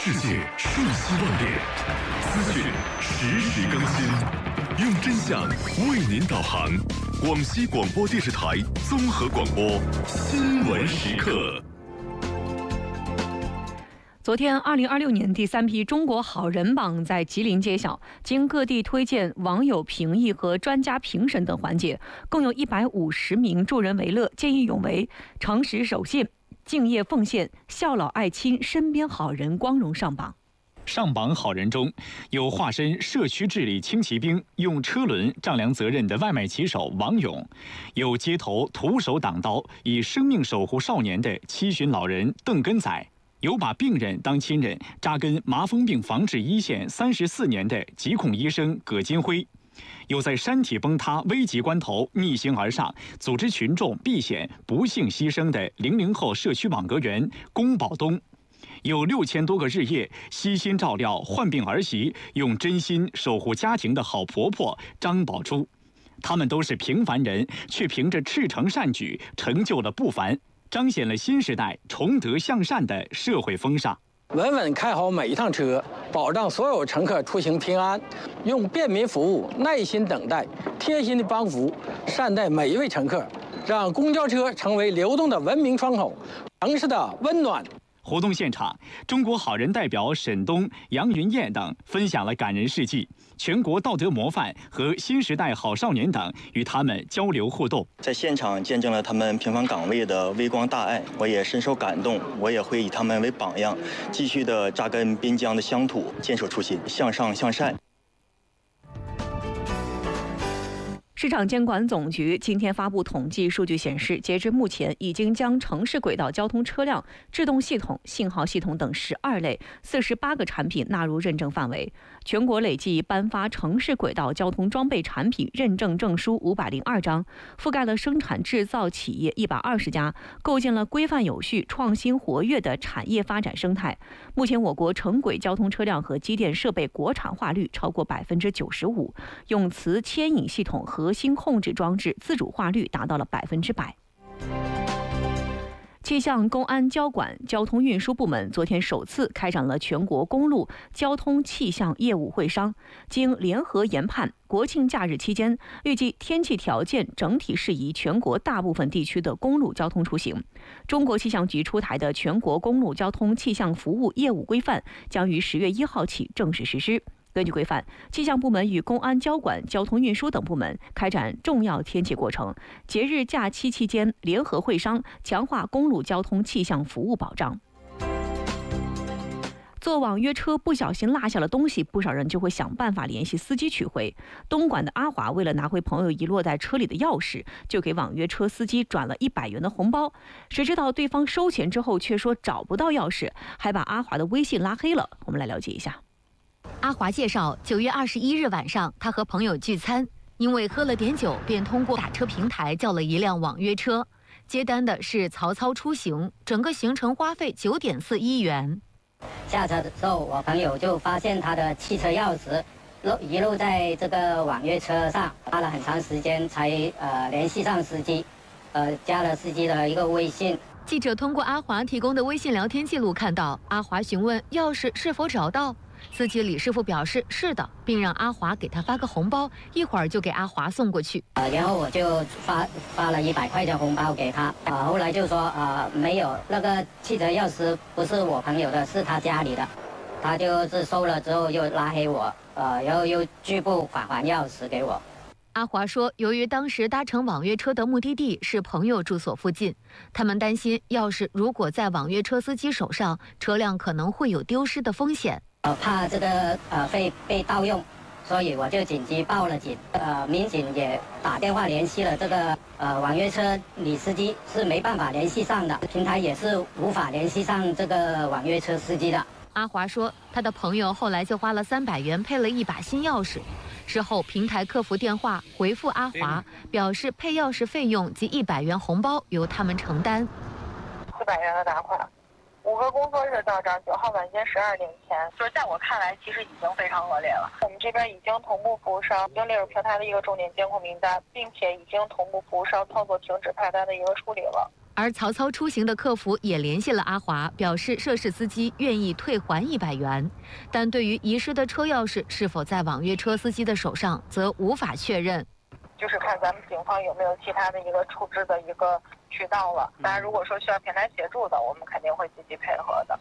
世界瞬息万变，资讯实时更新，用真相为您导航。广西广播电视台综合广播新闻时刻。 昨天，2026年第3批中国好人榜在吉林揭晓，经各地推荐、网友评议和专家评审等环节，共有150名助人为乐、见义勇为、诚实守信、敬业奉献、孝老爱亲、身边好人光荣上榜。 上榜好人中有化身社区治理轻骑兵，用车轮丈量责任的外卖骑手王勇，有街头徒手挡刀以生命守护少年的七旬老人邓根仔，有把病人当亲人扎根麻风病防治一线34年的疾控医生葛金辉，有在山体崩塌危急关头逆行而上组织群众避险不幸牺牲的00后社区网格员龚宝东，有6000多个日夜悉心照料患病儿媳用真心守护家庭的好婆婆张宝珠。他们都是平凡人，却凭着赤诚善举成就了不凡，彰显了新时代崇德向善的社会风尚。 稳稳开好每一趟车，保障所有乘客出行平安，用便民服务耐心等待，贴心的帮扶，善待每一位乘客，让公交车成为流动的文明窗口，城市的温暖。 活动现场，中国好人代表沈东、杨云燕等分享了感人事迹，全国道德模范和新时代好少年等与他们交流互动。 在现场见证了他们平凡岗位的微光大爱，我也深受感动。我也会以他们为榜样，继续的扎根边疆的乡土，坚守初心，向上向善。 市场监管总局今天发布统计数据显示，截至目前，已经将城市轨道交通车辆、制动系统、信号系统等12类48个产品纳入认证范围。全国累计颁发城市轨道交通装备产品认证证书502张，覆盖了生产制造企业120家，构建了规范有序、创新活跃的产业发展生态。目前，我国城轨交通车辆和机电设备国产化率超过95%，用磁牵引系统核心控制装置自主化率达到了100%。气象、公安、交管、交通运输部门昨天首次开展了全国公路交通气象业务会商，经联合研判，国庆假日期间，预计天气条件整体适宜全国大部分地区的公路交通出行。中国气象局出台的全国公路交通气象服务业务规范将于10月1号起正式实施。根据规范，气象部门与公安、交管、交通运输等部门开展重要天气过程、节日假期期间联合会商，强化公路交通气象服务保障。坐网约车不小心落下了东西，不少人就会想办法联系司机取回。东莞的阿华为了拿回朋友遗落在车里的钥匙，就给网约车司机转了100元的红包。谁知道对方收钱之后却说找不到钥匙，还把阿华的微信拉黑了。我们来了解一下。 阿华介绍，9月21日晚上，他和朋友聚餐，因为喝了点酒，便通过打车平台叫了一辆网约车，接单的是曹操出行，整个行程花费9.41元。 下车的时候，我朋友就发现他的汽车钥匙遗落在这个网约车上，花了很长时间才联系上司机，加了司机的一个微信。 记者通过阿华提供的微信聊天记录看到，阿华询问钥匙是否找到，司机李师傅表示是的，并让阿华给他发个红包，一会儿就给阿华送过去。 然后我就发了100块钱红包给他，后来就说没有，那个汽车钥匙不是我朋友的，是他家里的，他就是收了之后又拉黑我，然后又拒不返还钥匙给我。 阿华说，由于当时搭乘网约车的目的地是朋友住所附近，他们担心钥匙如果在网约车司机手上，车辆可能会有丢失的风险。 怕这个被盗用，所以我就紧急报了警。民警也打电话联系了这个网约车女司机，是没办法联系上的，平台也是无法联系上这个网约车司机的。 阿华说，他的朋友后来就花了300元配了一把新钥匙。之后，平台客服电话回复阿华，表示配钥匙费用及100元红包由他们承担。 400元的打款，5个工作日到账，9号晚间12点前。就是在我看来，其实已经非常恶劣了。我们这边已经同步服务商，已经列入平台的一个重点监控名单，并且已经同步服务商操作停止派单的一个处理了。 而曹操出行的客服也联系了阿华，表示涉事司机愿意退还100元，但对于遗失的车钥匙是否在网约车司机的手上，则无法确认。 就是看咱们警方有没有其他的一个处置的一个渠道了。当然，如果说需要平台协助的，我们肯定会积极配合的。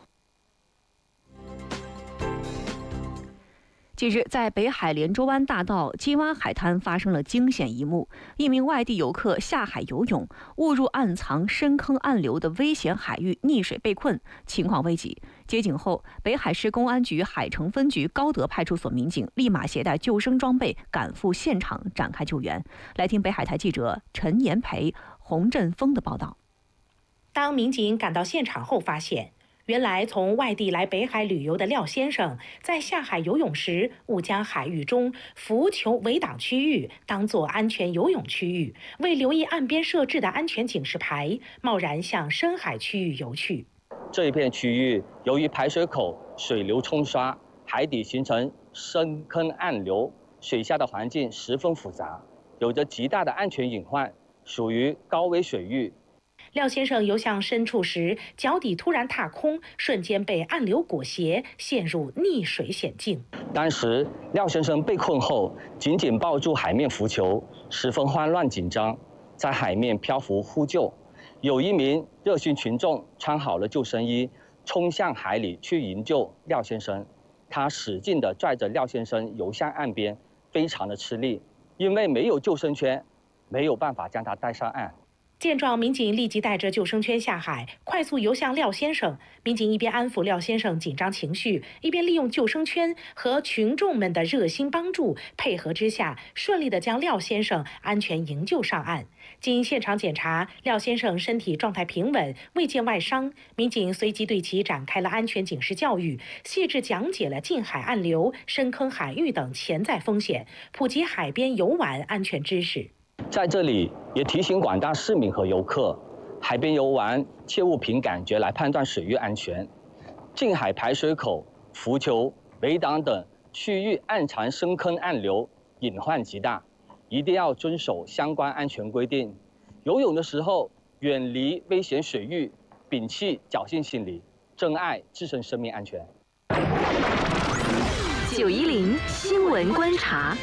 近日，在北海连州湾大道金湾海滩发生了惊险一幕，一名外地游客下海游泳，误入暗藏深坑暗流的危险海域，溺水被困，情况危急。接警后，北海市公安局海城分局高德派出所民警立马携带救生装备赶赴现场展开救援。来听北海台记者陈延培、洪振峰的报道。 当民警赶到现场后，发现原来从外地来北海旅游的廖先生，在下海游泳时误将海域中浮球围挡区域当作安全游泳区域，未留意岸边设置的安全警示牌，贸然向深海区域游去。 这一片区域由于排水口水流冲刷，海底形成深坑暗流，水下的环境十分复杂，有着极大的安全隐患，属于高危水域。 廖先生游向深处时，脚底突然踏空，瞬间被暗流裹挟，陷入溺水险境。 当时廖先生被困后，紧紧抱住海面浮球，十分慌乱紧张，在海面漂浮呼救。有一名热心群众穿好了救生衣，冲向海里去营救廖先生。他使劲地拽着廖先生游向岸边，非常的吃力，因为没有救生圈，没有办法将他带上岸。 见状，民警立即带着救生圈下海，快速游向廖先生。民警一边安抚廖先生紧张情绪，一边利用救生圈和群众们的热心帮助配合之下，顺利地将廖先生安全营救上岸。经现场检查，廖先生身体状态平稳，未见外伤。民警随即对其展开了安全警示教育，细致讲解了近海暗流、深坑海域等潜在风险，普及海边游玩安全知识。 在这里也提醒广大市民和游客，海边游玩切勿凭感觉来判断水域安全。近海排水口、浮球、围挡等区域暗藏深坑暗流，隐患极大，一定要遵守相关安全规定。游泳的时候远离危险水域，摒弃侥幸心理，珍爱自身生命安全。 910新闻观察。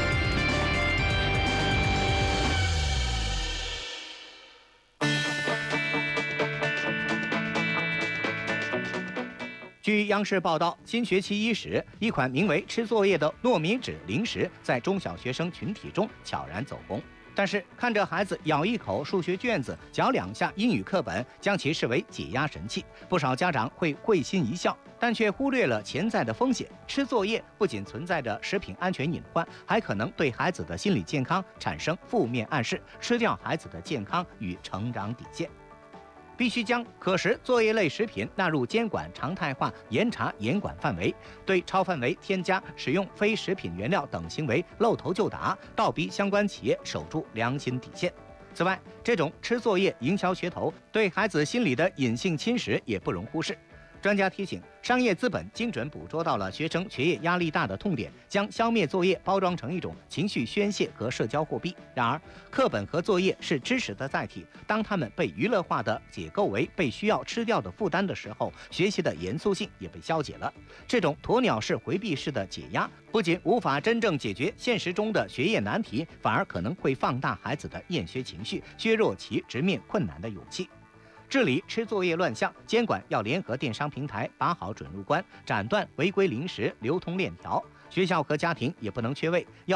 据央视报道，新学期伊始，一款名为“吃作业”的糯米纸零食在中小学生群体中悄然走红。但是，看着孩子咬一口数学卷子，嚼2下英语课本，将其视为解压神器，不少家长会心一笑，但却忽略了潜在的风险。吃作业不仅存在着食品安全隐患，还可能对孩子的心理健康产生负面暗示，吃掉孩子的健康与成长底线。必须将可食作业类食品纳入监管常态化严查严管范围，对超范围添加使用非食品原料等行为露头就打，倒逼相关企业守住良心底线。此外，这种吃作业营销噱头对孩子心理的隐性侵蚀也不容忽视。专家提醒，商业资本精准捕捉到了学生学业压力大的痛点，将消灭作业包装成一种情绪宣泄和社交货币。然而，课本和作业是知识的载体，当它们被娱乐化的解构为被需要吃掉的负担的时候，学习的严肃性也被消解了。这种鸵鸟式回避式的解压，不仅无法真正解决现实中的学业难题，反而可能会放大孩子的厌学情绪，削弱其直面困难的勇气。治理吃作业乱象，监管要联合电商平台把好准入关，斩断违规零食流通链条。学校和家庭也不能缺位，要